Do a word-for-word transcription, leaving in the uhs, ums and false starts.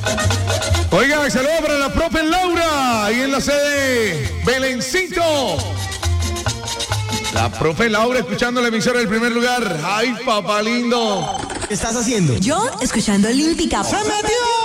Oiga, saludos para la profe Laura, ahí en la sede Belencito. La profe Laura escuchando la emisora del primer lugar. Ay, papá lindo. ¿Qué estás haciendo? Yo escuchando Olímpica. ¡Se metió!